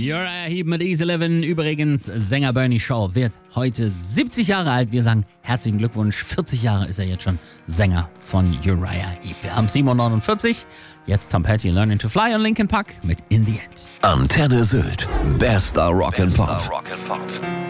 Uriah Heep mit Easy Livin'. Übrigens, Sänger Bernie Shaw wird heute 70 Jahre alt. Wir sagen herzlichen Glückwunsch. 40 Jahre ist er jetzt schon Sänger von Uriah Heep. Wir haben 7:49 Uhr. Jetzt Tom Petty, Learning to Fly und Linkin Park mit In the End. Antenne Sylt. Bester Rock'n'Pop.